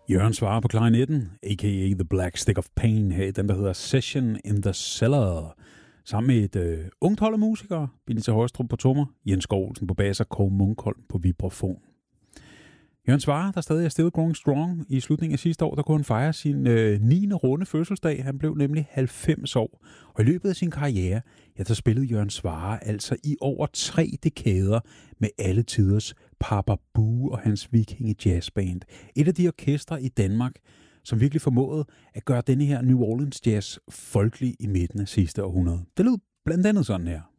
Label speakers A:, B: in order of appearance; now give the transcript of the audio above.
A: Jørgen svarer på klarinetten, a.k.a. The Black Stick of Pain, her i den, der hedder Session in the Cellar. Sammen med et ungt hold af musikere, Benita Højstrup på trommer, Jens Skovlsen på bas og Kåre Munkholm på vibrafon. Jørgen Svarer, der stadig er still growing strong. I slutningen af sidste år, der kunne han fejre sin 9. runde fødselsdag. Han blev nemlig 90 år. Og i løbet af sin karriere, ja, der spillede Jørgen Svarer altså i over 3 dekader med alle tiders Papa Bue og hans Vikinge Jazzband. Et af de orkestre i Danmark, som virkelig formåede at gøre denne her New Orleans jazz folkelig i midten af sidste århundrede. Det lød blandt andet sådan her.